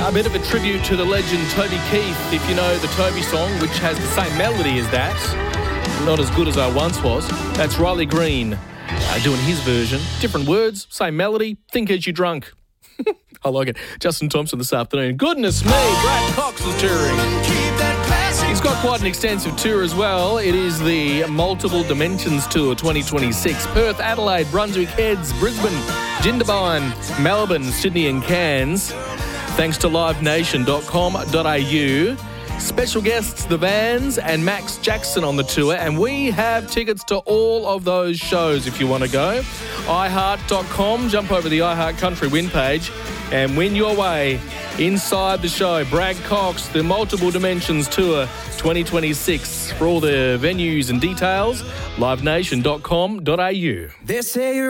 A bit of a tribute to the legend Toby Keith, if you know the Toby song, which has the same melody as that. Not as good as I once was. That's Riley Green doing his version. Different words, same melody. Think as you're drunk. I like it. Justin Thompson this afternoon. Goodness me, Brad Cox is touring. He's got quite an extensive tour as well. It is the Multiple Dimensions Tour 2026. Perth, Adelaide, Brunswick Heads, Brisbane, Jindabyne, Melbourne, Sydney and Cairns. Thanks to livenation.com.au. Special guests, The Vans and Max Jackson on the tour. And we have tickets to all of those shows if you want to go. iHeart.com. Jump over the iHeart Country win page and win your way inside the show. Brad Cox, the Multiple Dimensions Tour 2026. For all the venues and details, livenation.com.au. They say